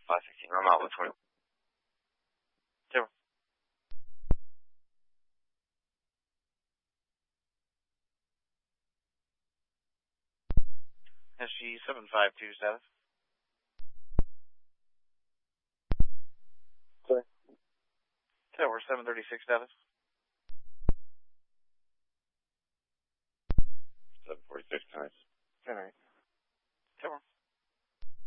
516. I'm out with 20. Zero. SG 752 status. Sorry. Tower 736 status.